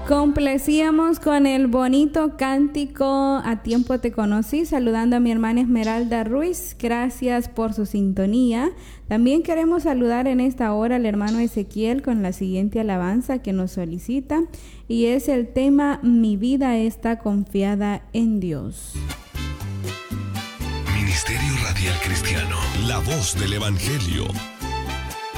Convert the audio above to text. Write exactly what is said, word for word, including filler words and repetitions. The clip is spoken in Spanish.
Complacíamos con el bonito cántico A Tiempo Te Conocí, saludando a mi hermana Esmeralda Ruiz. Gracias por su sintonía. También queremos saludar en esta hora al hermano Ezequiel con la siguiente alabanza que nos solicita, y es el tema Mi vida está confiada en Dios. Ministerio Radial Cristiano, la voz del Evangelio.